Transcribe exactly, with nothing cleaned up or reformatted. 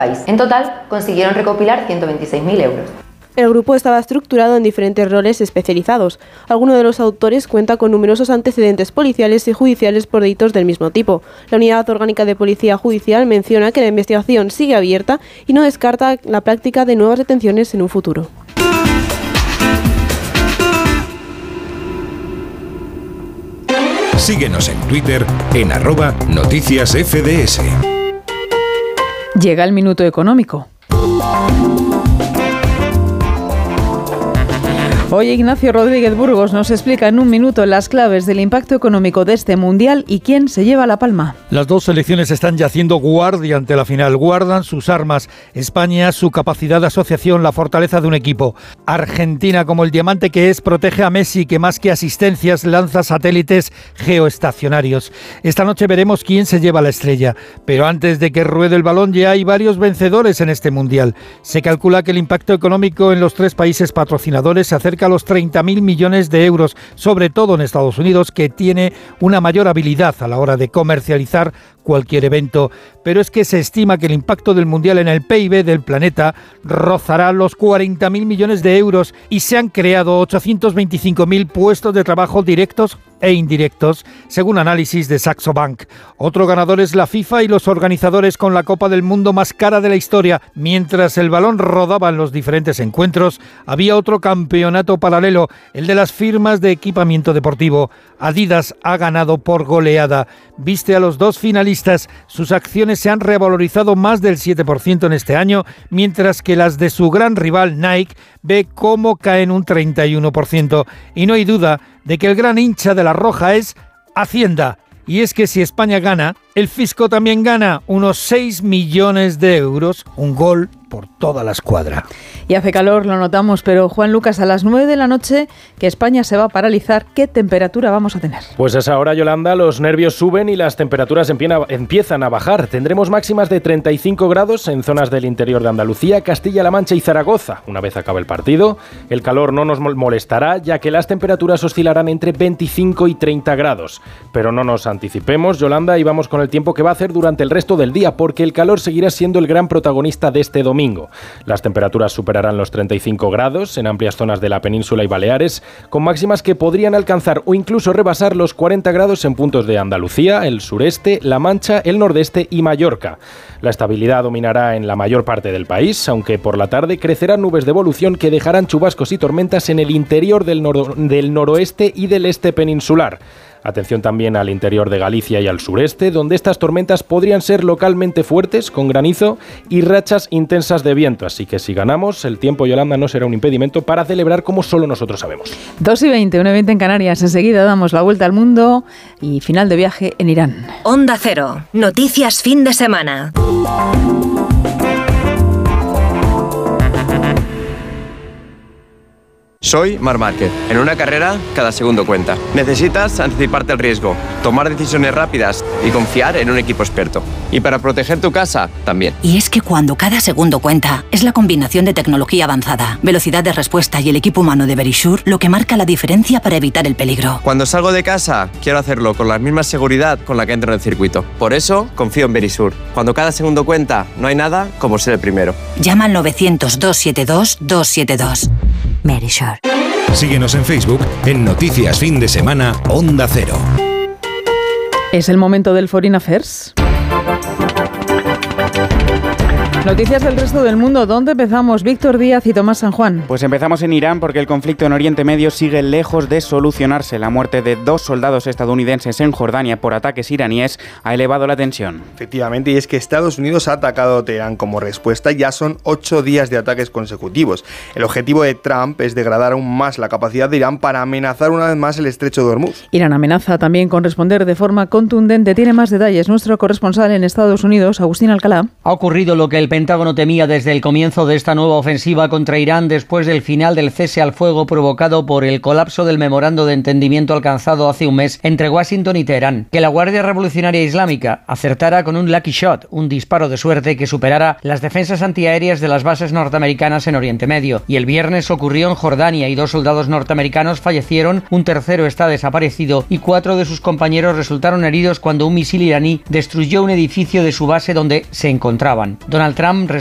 país. En total, consiguieron recopilar ciento veintiséis mil euros. El grupo estaba estructurado en diferentes roles especializados. Alguno de los autores cuenta con numerosos antecedentes policiales y judiciales por delitos del mismo tipo. La Unidad Orgánica de Policía Judicial menciona que la investigación sigue abierta y no descarta la práctica de nuevas detenciones en un futuro. Síguenos en Twitter en arroba noticias F D S. Llega el minuto económico. Hoy Ignacio Rodríguez Burgos nos explica en un minuto las claves del impacto económico de este Mundial y quién se lleva la palma. Las dos selecciones están ya haciendo guardia ante la final. Guardan sus armas. España, su capacidad de asociación, la fortaleza de un equipo. Argentina, como el diamante que es, protege a Messi, que más que asistencias lanza satélites geoestacionarios. Esta noche veremos quién se lleva la estrella. Pero antes de que ruede el balón ya hay varios vencedores en este Mundial. Se calcula que el impacto económico en los tres países patrocinadores se acerca a los treinta mil millones de euros, sobre todo en Estados Unidos, que tiene una mayor habilidad a la hora de comercializar cualquier evento. Pero es que se estima que el impacto del Mundial en el P I B del planeta rozará los cuarenta mil millones de euros y se han creado ochocientos veinticinco mil puestos de trabajo directos e indirectos, según análisis de Saxo Bank. Otro ganador es la FIFA y los organizadores con la Copa del Mundo más cara de la historia. Mientras el balón rodaba en los diferentes encuentros, había otro campeonato paralelo, el de las firmas de equipamiento deportivo. Adidas ha ganado por goleada. Viste a los dos finalistas, sus acciones se han revalorizado más del siete por ciento en este año, mientras que las de su gran rival Nike ve cómo caen un treinta y uno por ciento. Y no hay duda de que el gran hincha de la roja es Hacienda. Y es que si España gana, el fisco también gana unos seis millones de euros, un gol por toda la escuadra. Y hace calor, lo notamos, pero Juan Lucas, a las nueve de la noche, que España se va a paralizar, ¿qué temperatura vamos a tener? Pues a esa hora, Yolanda, los nervios suben y las temperaturas empiezan a bajar. Tendremos máximas de treinta y cinco grados en zonas del interior de Andalucía, Castilla-La Mancha y Zaragoza. Una vez acabe el partido, el calor no nos molestará, ya que las temperaturas oscilarán entre veinticinco y treinta grados. Pero no nos anticipemos, Yolanda, y vamos con el tiempo que va a hacer durante el resto del día, porque el calor seguirá siendo el gran protagonista de este domingo. Las temperaturas superarán los treinta y cinco grados en amplias zonas de la península y Baleares, con máximas que podrían alcanzar o incluso rebasar los cuarenta grados en puntos de Andalucía, el sureste, La Mancha, el nordeste y Mallorca. La estabilidad dominará en la mayor parte del país, aunque por la tarde crecerán nubes de evolución que dejarán chubascos y tormentas en el interior del, noro- del noroeste y del este peninsular. Atención también al interior de Galicia y al sureste, donde estas tormentas podrían ser localmente fuertes, con granizo y rachas intensas de viento. Así que si ganamos, el tiempo, Yolanda, no será un impedimento para celebrar como solo nosotros sabemos. dos y veinte, una y veinte en Canarias. Enseguida damos la vuelta al mundo y final de viaje en Irán. Onda Cero. Noticias fin de semana. Soy Marc Márquez. En una carrera, cada segundo cuenta. Necesitas anticiparte al riesgo, tomar decisiones rápidas y confiar en un equipo experto. Y para proteger tu casa, también. Y es que cuando cada segundo cuenta, es la combinación de tecnología avanzada, velocidad de respuesta y el equipo humano de Verisure lo que marca la diferencia para evitar el peligro. Cuando salgo de casa, quiero hacerlo con la misma seguridad con la que entro en el circuito. Por eso, confío en Verisure. Cuando cada segundo cuenta, no hay nada como ser el primero. Llama al novecientos, doscientos setenta y dos, doscientos setenta y dos. Verisure. Síguenos en Facebook en Noticias Fin de Semana Onda Cero. Es el momento del Foreign Affairs. Noticias del resto del mundo. ¿Dónde empezamos? Víctor Díaz y Tomás San Juan. Pues empezamos en Irán porque el conflicto en Oriente Medio sigue lejos de solucionarse. La muerte de dos soldados estadounidenses en Jordania por ataques iraníes ha elevado la tensión. Efectivamente, y es que Estados Unidos ha atacado a Teherán como respuesta. Ya son ocho días de ataques consecutivos. El objetivo de Trump es degradar aún más la capacidad de Irán para amenazar una vez más el estrecho de Hormuz. Irán amenaza también con responder de forma contundente. Tiene más detalles nuestro corresponsal en Estados Unidos, Agustín Alcalá. Ha ocurrido lo que el Pentágono temía desde el comienzo de esta nueva ofensiva contra Irán después del final del cese al fuego provocado por el colapso del memorando de entendimiento alcanzado hace un mes entre Washington y Teherán. Que la Guardia Revolucionaria Islámica acertara con un lucky shot, un disparo de suerte que superara las defensas antiaéreas de las bases norteamericanas en Oriente Medio. Y el viernes ocurrió en Jordania y dos soldados norteamericanos fallecieron, un tercero está desaparecido y cuatro de sus compañeros resultaron heridos cuando un misil iraní destruyó un edificio de su base donde se encontraban. Donald Trump Trump